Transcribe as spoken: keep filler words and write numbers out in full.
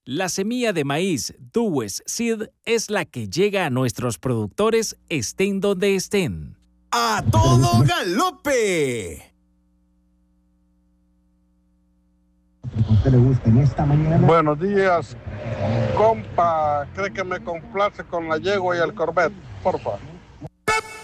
La semilla de maíz Duwes Seed es la que llega a nuestros productores estén donde estén. ¡A todo galope! Buenos días, compa. ¿Cree que me complace con la yegua y el Corvette? Porfa.